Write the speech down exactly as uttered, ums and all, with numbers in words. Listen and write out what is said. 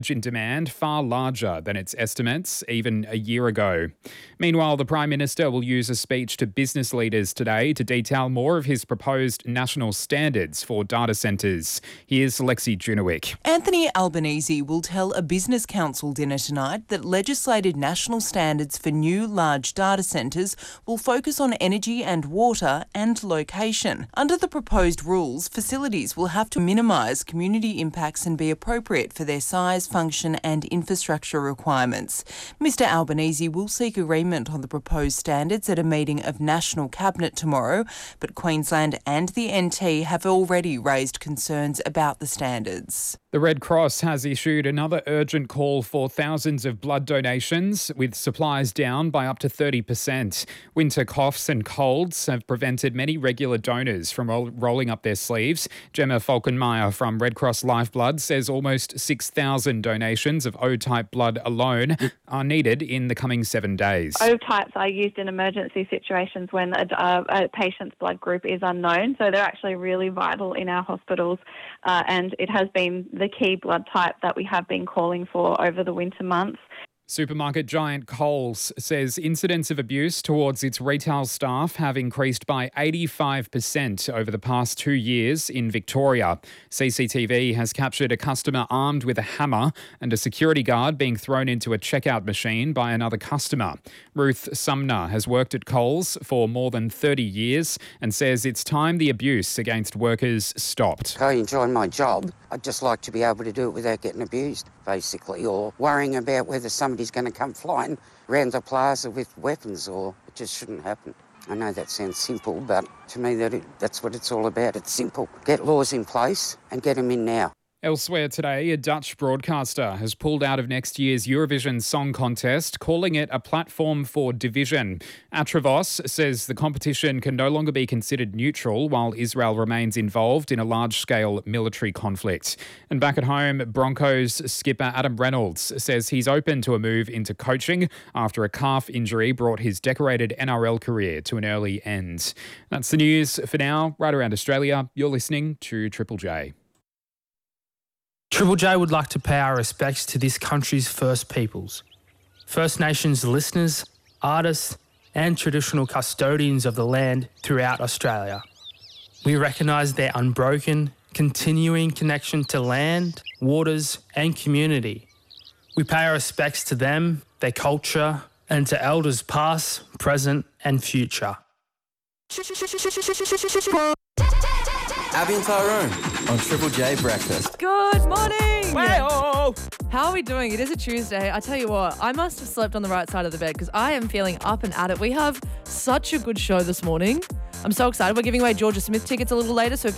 in demand far larger than its estimates even a year ago. Meanwhile, the Prime Minister will use a speech to business leaders today to detail more of his proposed national standards for data centres. Here's Lexi Junowick. Anthony Albanese will tell a Business Council dinner tonight that legislated national standards for new large data centres will focus on energy and water and location. Under the proposed rules, facilities will have to minimise community impacts and be appropriate for their size, function and infrastructure requirements. Mister Albanese will seek agreement on the proposed standards at a meeting of National Cabinet tomorrow, but Queensland and the N T have already raised concerns about the standards. The Red Cross has issued another urgent call for thousands of blood donations, with supplies down by up to thirty percent. Winter coughs and colds have prevented many regular donors from roll- rolling up their sleeves. Gemma Falkenmeyer from Red Cross Lifeblood says almost six thousand donations of O-type blood alone are needed in the coming seven days. O-types are used in emergency situations when a, a, a patient's blood group is unknown, so they're actually really vital in our hospitals, uh, and it has been the key blood type that we have been calling for over the winter months. Supermarket giant Coles says incidents of abuse towards its retail staff have increased by eighty-five percent over the past two years in Victoria. C C T V has captured a customer armed with a hammer and a security guard being thrown into a checkout machine by another customer. Ruth Sumner has worked at Coles for more than thirty years and says it's time the abuse against workers stopped. I enjoy my job. I'd just like to be able to do it without getting abused, basically, or worrying about whether somebody's going to come flying around the plaza with weapons, or it just shouldn't happen. I know that sounds simple, but to me that it, that's what it's all about. It's simple. Get laws in place and get them in now. Elsewhere today, a Dutch broadcaster has pulled out of next year's Eurovision Song Contest, calling it a platform for division. Atravos says the competition can no longer be considered neutral while Israel remains involved in a large-scale military conflict. And back at home, Broncos skipper Adam Reynolds says he's open to a move into coaching after a calf injury brought his decorated N R L career to an early end. That's the news for now. Right around Australia, you're listening to Triple J. Triple J would like to pay our respects to this country's First Peoples, First Nations listeners, artists and traditional custodians of the land throughout Australia. We recognise their unbroken, continuing connection to land, waters and community. We pay our respects to them, their culture and to elders past, present and future. Abby and Tyrone on Triple J Breakfast. Good morning! Wow. How are we doing? It is a Tuesday. I tell you what, I must have slept on the right side of the bed because I am feeling up and at it. We have such a good show this morning. I'm so excited. We're giving away Georgia Smith tickets a little later, so if